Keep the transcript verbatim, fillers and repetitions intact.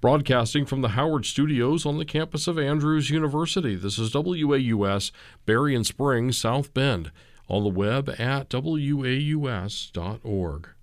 Broadcasting from the Howard Studios on the campus of Andrews University, this is W A U S, Berrien Springs, South Bend, on the web at W A U S dot org.